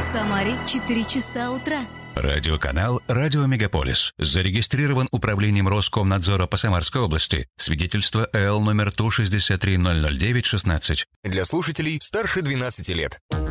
Самаре 4 часа утра. Радиоканал «Радио Мегаполис». Зарегистрирован управлением Роскомнадзора по Самарской области. Свидетельство ЭЛ номер ТУ 6300916. Для слушателей старше 12 лет.